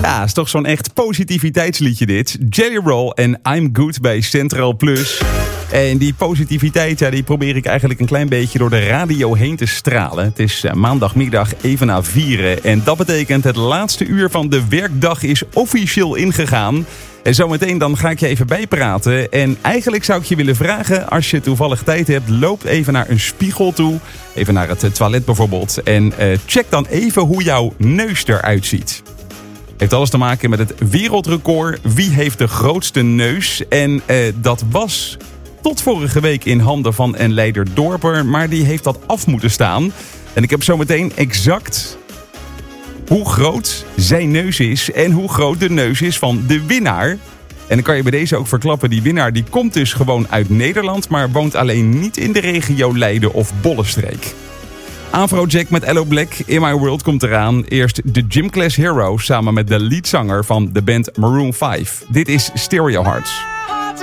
Ja, is toch zo'n echt positiviteitsliedje dit. Jelly Roll en I'm Good bij Central Plus. En die positiviteit, die probeer ik eigenlijk een klein beetje door de radio heen te stralen. Het is maandagmiddag even na 4. En dat betekent het laatste uur van de werkdag is officieel ingegaan. En zometeen dan ga ik je even bijpraten. En eigenlijk zou ik je willen vragen, als je toevallig tijd hebt, loop even naar een spiegel toe. Even naar het toilet bijvoorbeeld. En check dan even hoe jouw neus eruit ziet. Heeft alles te maken met het wereldrecord. Wie heeft de grootste neus? En dat was tot vorige week in handen van een Leider Dorper. Maar die heeft dat af moeten staan. En ik heb zometeen exact hoe groot zijn neus is en hoe groot de neus is van de winnaar. En dan kan je bij deze ook verklappen, die winnaar die komt dus gewoon uit Nederland, maar woont alleen niet in de regio Leiden of Bollenstreek. Afrojack met Hello Black, In My World komt eraan. Eerst de Gym Class Hero samen met de leadzanger van de band Maroon 5. Dit is Stereo Hearts.